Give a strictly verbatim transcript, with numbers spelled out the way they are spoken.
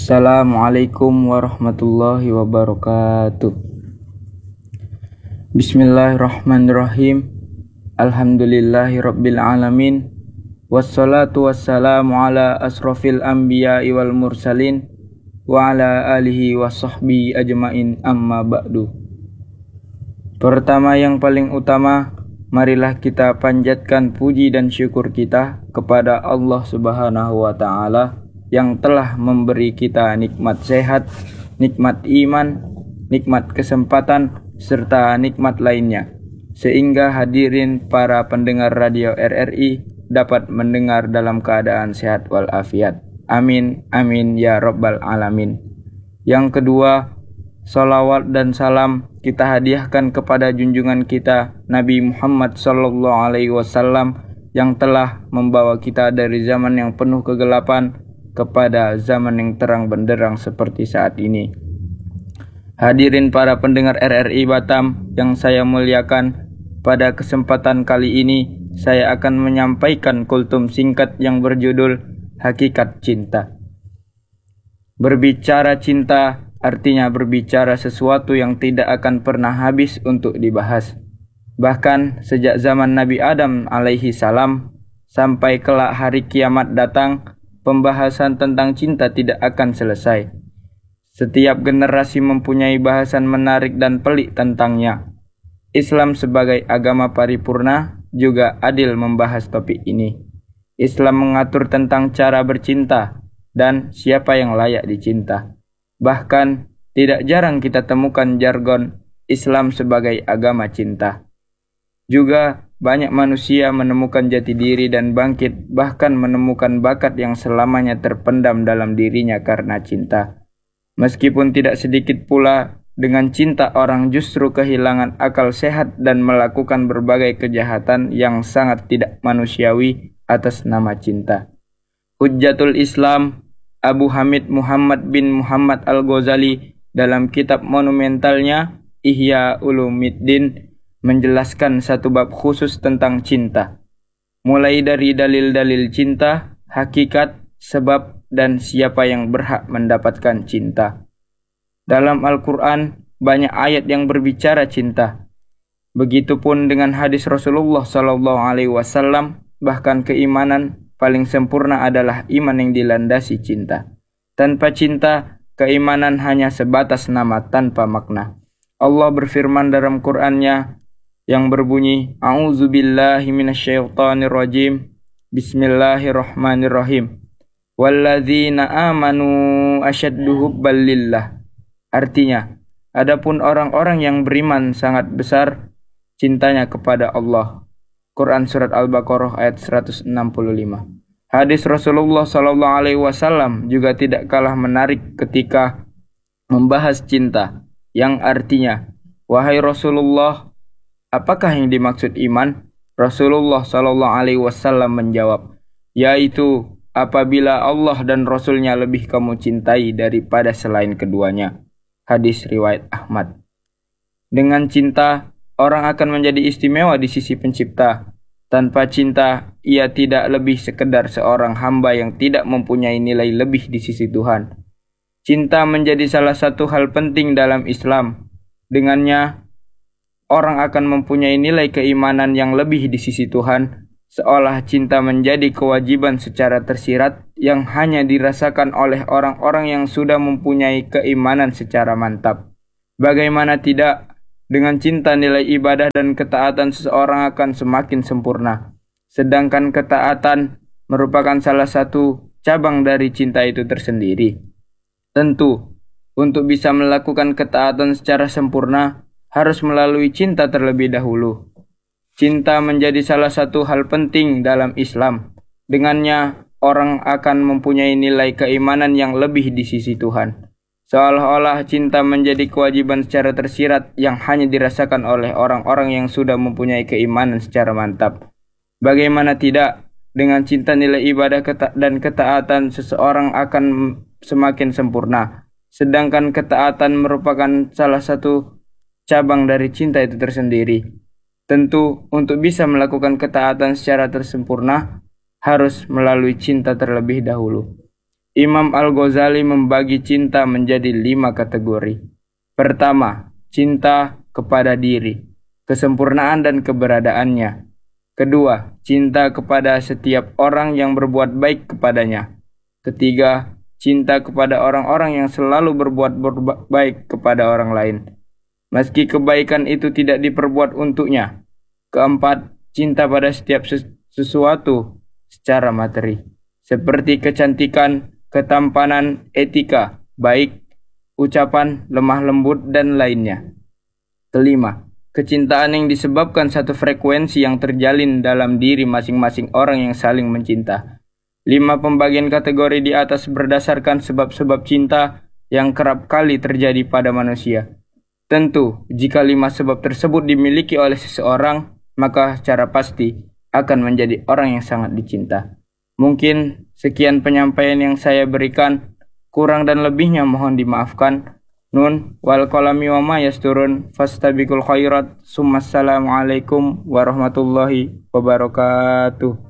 Assalamualaikum warahmatullahi wabarakatuh. Bismillahirrahmanirrahim. Alhamdulillahi rabbil alamin. Wassalatu wassalamu ala asrofil anbiya'i wal mursalin wa ala alihi wa sahbihi ajmain, amma ba'du. Pertama yang paling utama, marilah kita panjatkan puji dan syukur kita kepada Allah Subhanahu wa ta'ala yang telah memberi kita nikmat sehat, nikmat iman, nikmat kesempatan, serta nikmat lainnya, sehingga hadirin para pendengar radio R R I dapat mendengar dalam keadaan sehat walafiat. Amin, amin ya rabbal alamin. Yang kedua, salawat dan salam kita hadiahkan kepada junjungan kita Nabi Muhammad sallallahu alaihi wasallam yang telah membawa kita dari zaman yang penuh kegelapan kepada zaman yang terang benderang seperti saat ini. Hadirin para pendengar R R I Batam yang saya muliakan, pada kesempatan kali ini saya akan menyampaikan kultum singkat yang berjudul Hakikat Cinta. Berbicara cinta artinya berbicara sesuatu yang tidak akan pernah habis untuk dibahas. Bahkan sejak zaman Nabi Adam alaihi salam sampai kelak hari kiamat datang, pembahasan tentang cinta tidak akan selesai. Setiap generasi mempunyai bahasan menarik dan pelik tentangnya. Islam sebagai agama paripurna juga adil membahas topik ini. Islam mengatur tentang cara bercinta dan siapa yang layak dicinta. Bahkan tidak jarang kita temukan jargon Islam sebagai agama cinta. Juga banyak manusia menemukan jati diri dan bangkit, bahkan menemukan bakat yang selamanya terpendam dalam dirinya karena cinta. Meskipun tidak sedikit pula dengan cinta orang justru kehilangan akal sehat dan melakukan berbagai kejahatan yang sangat tidak manusiawi atas nama cinta. Hujjatul Islam Abu Hamid Muhammad bin Muhammad Al-Ghazali dalam kitab monumentalnya Ihya Ulumuddin menjelaskan satu bab khusus tentang cinta, mulai dari dalil-dalil cinta, hakikat, sebab, dan siapa yang berhak mendapatkan cinta. Dalam Al-Quran banyak ayat yang berbicara cinta. Begitupun dengan hadis Rasulullah Sallallahu Alaihi Wasallam. Bahkan keimanan paling sempurna adalah iman yang dilandasi cinta. Tanpa cinta, keimanan hanya sebatas nama tanpa makna. Allah berfirman dalam Qur'annya yang berbunyi, A'udzubillahi minasyaitonirrajim, Bismillahirrahmanirrahim, Walladzina amanu asyaddu hubban lillah. Artinya, adapun orang-orang yang beriman sangat besar cintanya kepada Allah. Quran Surat Al-Baqarah ayat seratus enam puluh lima. Hadis Rasulullah Sallallahu Alaihi Wasallam juga tidak kalah menarik ketika membahas cinta, yang artinya, wahai Rasulullah, apakah yang dimaksud iman? Rasulullah Sallallahu Alaihi Wasallam menjawab, yaitu apabila Allah dan Rasulnya lebih kamu cintai daripada selain keduanya. Hadis riwayat Ahmad. Dengan cinta, orang akan menjadi istimewa di sisi pencipta. Tanpa cinta, ia tidak lebih sekedar seorang hamba yang tidak mempunyai nilai lebih di sisi Tuhan. Cinta menjadi salah satu hal penting dalam Islam. Dengannya, orang akan mempunyai nilai keimanan yang lebih di sisi Tuhan, seolah cinta menjadi kewajiban secara tersirat yang hanya dirasakan oleh orang-orang yang sudah mempunyai keimanan secara mantap. Bagaimana tidak, dengan cinta nilai ibadah dan ketaatan seseorang akan semakin sempurna. Sedangkan ketaatan merupakan salah satu cabang dari cinta itu tersendiri. Tentu, untuk bisa melakukan ketaatan secara sempurna, harus melalui cinta terlebih dahulu. Cinta menjadi salah satu hal penting dalam Islam. Dengannya, orang akan mempunyai nilai keimanan yang lebih di sisi Tuhan. Seolah-olah cinta menjadi kewajiban secara tersirat yang hanya dirasakan oleh orang-orang yang sudah mempunyai keimanan secara mantap. Bagaimana tidak, dengan cinta nilai ibadah dan ketaatan seseorang akan semakin sempurna. Sedangkan ketaatan merupakan salah satu cabang dari cinta itu tersendiri. Tentu, untuk bisa melakukan ketaatan secara tersempurna, harus melalui cinta terlebih dahulu. Imam Al-Ghazali membagi cinta menjadi lima kategori. Pertama, cinta kepada diri, kesempurnaan dan keberadaannya. Kedua, cinta kepada setiap orang yang berbuat baik kepadanya. Ketiga, cinta kepada orang-orang yang selalu berbuat baik kepada orang lain, meski kebaikan itu tidak diperbuat untuknya. Keempat, cinta pada setiap sesuatu secara materi, seperti kecantikan, ketampanan, etika, baik, ucapan, lemah lembut, dan lainnya. Kelima, kecintaan yang disebabkan satu frekuensi yang terjalin dalam diri masing-masing orang yang saling mencinta. Lima pembagian kategori di atas berdasarkan sebab-sebab cinta yang kerap kali terjadi pada manusia. Tentu, jika lima sebab tersebut dimiliki oleh seseorang, maka secara pasti akan menjadi orang yang sangat dicinta. Mungkin sekian penyampaian yang saya berikan, kurang dan lebihnya mohon dimaafkan. Nun wal qalami wa ma yasturun fastabiqul khairat. Summassalamu alaikum warahmatullahi wabarakatuh.